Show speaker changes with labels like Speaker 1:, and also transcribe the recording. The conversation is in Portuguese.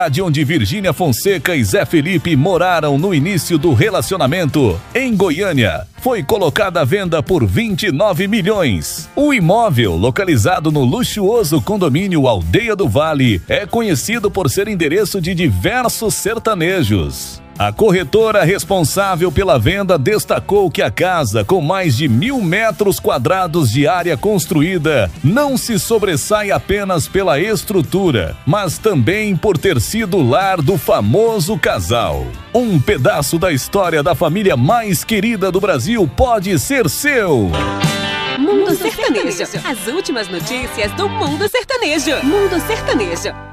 Speaker 1: De onde Virgínia Fonseca e Zé Felipe moraram no início do relacionamento, em Goiânia, foi colocada à venda por 29 milhões. O imóvel, localizado no luxuoso condomínio Aldeia do Vale, é conhecido por ser endereço de diversos sertanejos. A corretora responsável pela venda destacou que a casa, com mais de 1.000 metros quadrados de área construída, não se sobressai apenas pela estrutura, mas também por ter sido o lar do famoso casal. Um pedaço da história da família mais querida do Brasil pode ser seu.
Speaker 2: Mundo Sertanejo. As últimas notícias do Mundo Sertanejo. Mundo Sertanejo.